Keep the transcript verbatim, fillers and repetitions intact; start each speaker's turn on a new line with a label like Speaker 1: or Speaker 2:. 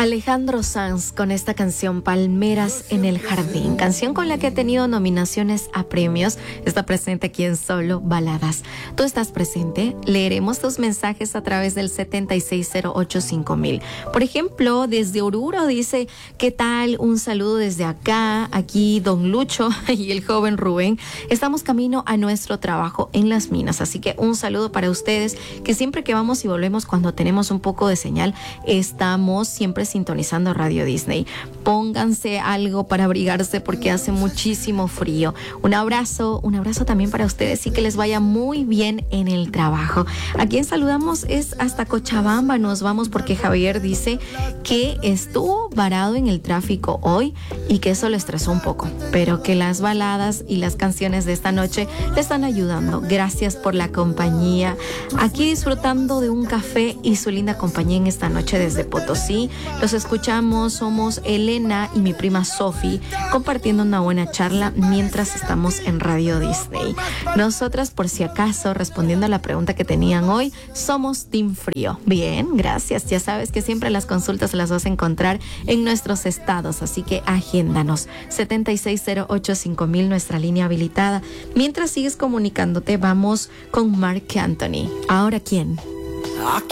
Speaker 1: Alejandro Sanz con esta canción Palmeras en el Jardín, canción con la que ha tenido nominaciones a premios. Está presente aquí en Solo Baladas. ¿Tú estás presente? Leeremos tus mensajes a través del setenta y seis cero ocho cinco mil. Por ejemplo, desde Oruro dice: ¿qué tal? Un saludo desde acá. Aquí don Lucho y el joven Rubén. Estamos camino a nuestro trabajo en las minas, así que un saludo para ustedes, que siempre que vamos y volvemos, cuando tenemos un poco de señal, estamos siempre sintonizando Radio Disney. Pónganse algo para abrigarse porque hace muchísimo frío. Un abrazo, un abrazo también para ustedes y que les vaya muy bien en el trabajo. A quien saludamos es hasta Cochabamba. Nos vamos porque Javier dice que estuvo varado en el tráfico hoy y que eso lo estresó un poco, pero que las baladas y las canciones de esta noche le están ayudando. Gracias por la compañía. Aquí disfrutando de un café y su linda compañía en esta noche desde Potosí. Los escuchamos, somos Elena y mi prima Sofi, compartiendo una buena charla mientras estamos en Radio Disney. Nosotras, por si acaso, respondiendo a la pregunta que tenían hoy, somos Team Frío. Bien, gracias. Ya sabes que siempre las consultas las vas a encontrar en nuestros estados, así que agéndanos. setenta y seis cero ocho cinco mil, nuestra línea habilitada. Mientras sigues comunicándote, vamos con Marc Anthony. ¿Ahora quién?
Speaker 2: I